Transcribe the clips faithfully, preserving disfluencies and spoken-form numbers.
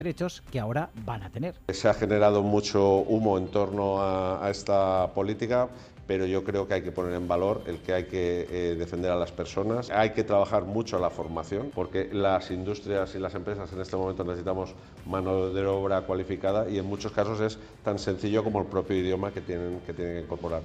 derechos que ahora van a tener. Se ha generado mucho humo en torno a, a esta política, pero yo creo que hay que poner en valor el que hay que eh, defender a las personas. Hay que trabajar mucho la formación, porque las industrias y las empresas en este momento necesitamos mano de obra cualificada y en muchos casos es tan sencillo como el propio idioma que tienen que, tienen que incorporar.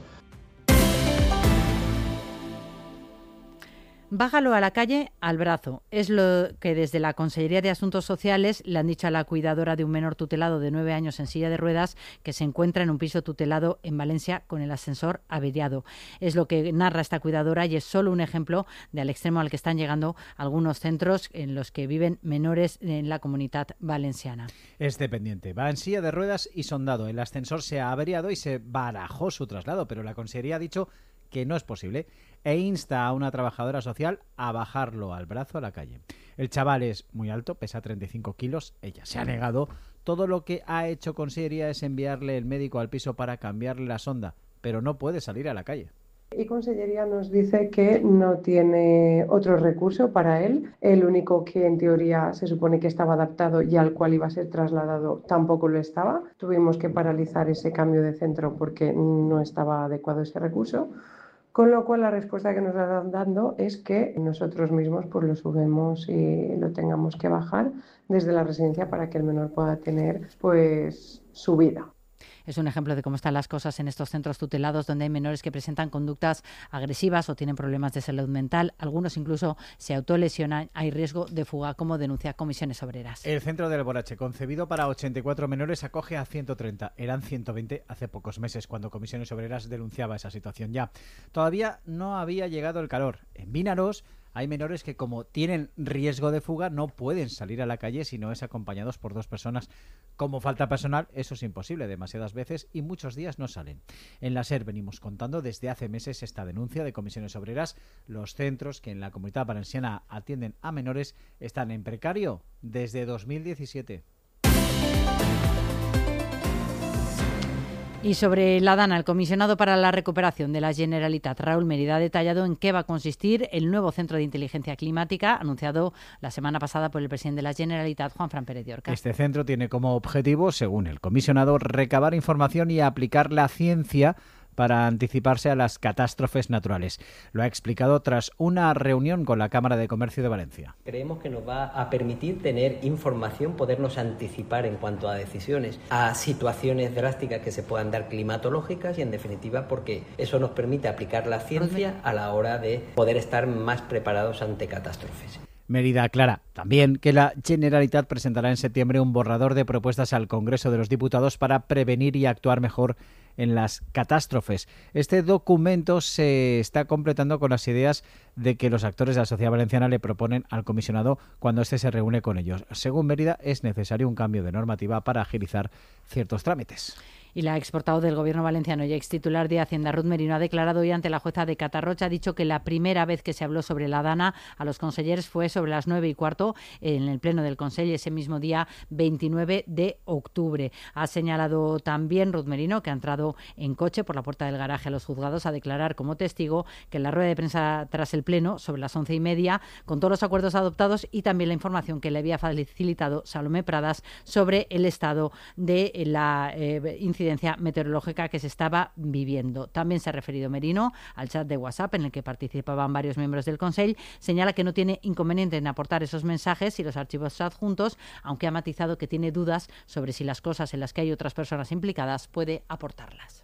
Bájalo a la calle al brazo. Es lo que desde la Consellería de Asuntos Sociales le han dicho a la cuidadora de un menor tutelado de nueve años en silla de ruedas que se encuentra en un piso tutelado en Valencia con el ascensor averiado. Es lo que narra esta cuidadora y es solo un ejemplo del extremo al que están llegando algunos centros en los que viven menores en la Comunidad Valenciana. Es dependiente. Va en silla de ruedas y sondado. El ascensor se ha averiado y se barajó su traslado, pero la Consellería ha dicho que no es posible e insta a una trabajadora social a bajarlo al brazo a la calle. El chaval es muy alto, pesa treinta y cinco kilos, ella se ha negado. Todo lo que ha hecho Consellería es enviarle el médico al piso para cambiarle la sonda, pero no puede salir a la calle. Y Consellería nos dice que no tiene otro recurso para él. El único que en teoría se supone que estaba adaptado y al cual iba a ser trasladado tampoco lo estaba. Tuvimos que paralizar ese cambio de centro porque no estaba adecuado ese recurso. Con lo cual la respuesta que nos están dando es que nosotros mismos pues lo subimos y lo tengamos que bajar desde la residencia para que el menor pueda tener pues su vida. Es un ejemplo de cómo están las cosas en estos centros tutelados donde hay menores que presentan conductas agresivas o tienen problemas de salud mental. Algunos incluso se autolesionan. Hay riesgo de fuga, como denuncia Comisiones Obreras. El centro del Alborache, concebido para ochenta y cuatro menores, acoge a ciento treinta. Eran ciento veinte hace pocos meses, cuando Comisiones Obreras denunciaba esa situación ya. Todavía no había llegado el calor. En Vinaros hay menores que, como tienen riesgo de fuga, no pueden salir a la calle si no es acompañados por dos personas. Como falta personal, eso es imposible demasiadas veces y muchos días no salen. En la SER venimos contando desde hace meses esta denuncia de Comisiones Obreras. Los centros que en la Comunidad Valenciana atienden a menores están en precario desde dos mil diecisiete. Y sobre la DANA, el comisionado para la recuperación de la Generalitat, Raúl Mérida, ha detallado en qué va a consistir el nuevo Centro de Inteligencia Climática, anunciado la semana pasada por el presidente de la Generalitat, Juanfran Pérez de Orca. Este centro tiene como objetivo, según el comisionado, recabar información y aplicar la ciencia para anticiparse a las catástrofes naturales. Lo ha explicado tras una reunión con la Cámara de Comercio de Valencia. Creemos que nos va a permitir tener información, podernos anticipar en cuanto a decisiones, a situaciones drásticas que se puedan dar climatológicas y, en definitiva, porque eso nos permite aplicar la ciencia a la hora de poder estar más preparados ante catástrofes. Mérida aclara también que la Generalitat presentará en septiembre un borrador de propuestas al Congreso de los Diputados para prevenir y actuar mejor en las catástrofes. Este documento se está completando con las ideas de que los actores de la sociedad valenciana le proponen al comisionado cuando éste se reúne con ellos. Según Mérida, es necesario un cambio de normativa para agilizar ciertos trámites. Y la exportadora del Gobierno valenciano y ex titular de Hacienda, Ruth Merino, ha declarado hoy ante la jueza de Catarrocha, ha dicho que la primera vez que se habló sobre la DANA a los consejeros fue sobre las nueve y cuarto en el pleno del Consell ese mismo día veintinueve de octubre. Ha señalado también Ruth Merino que ha entrado en coche por la puerta del garaje a los juzgados a declarar como testigo que en la rueda de prensa tras el pleno, sobre las once y media, con todos los acuerdos adoptados y también la información que le había facilitado Salomé Pradas sobre el estado de la eh, incidencia meteorológica que se estaba viviendo. También se ha referido Merino al chat de WhatsApp en el que participaban varios miembros del Consell. Señala que no tiene inconveniente en aportar esos mensajes y los archivos adjuntos, aunque ha matizado que tiene dudas sobre si las cosas en las que hay otras personas implicadas puede aportarlas.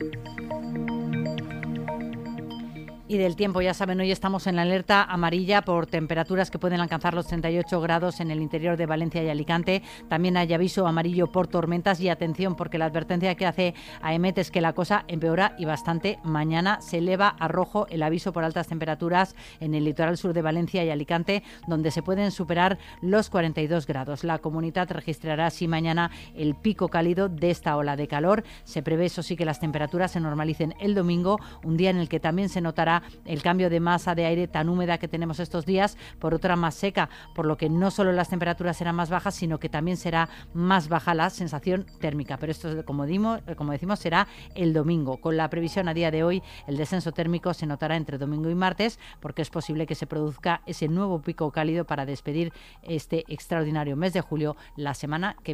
Y del tiempo, ya saben, hoy estamos en la alerta amarilla por temperaturas que pueden alcanzar los treinta y ocho grados en el interior de Valencia y Alicante. También hay aviso amarillo por tormentas y atención porque la advertencia que hace A E M E T es que la cosa empeora y bastante. Mañana se eleva a rojo el aviso por altas temperaturas en el litoral sur de Valencia y Alicante, donde se pueden superar los cuarenta y dos grados. La comunidad registrará así mañana el pico cálido de esta ola de calor. Se prevé, eso sí, que las temperaturas se normalicen el domingo, un día en el que también se notará el cambio de masa de aire tan húmeda que tenemos estos días por otra más seca, por lo que no solo las temperaturas serán más bajas, sino que también será más baja la sensación térmica. Pero esto, como, dimos, como decimos, será el domingo. Con la previsión a día de hoy, el descenso térmico se notará entre domingo y martes, porque es posible que se produzca ese nuevo pico cálido para despedir este extraordinario mes de julio la semana que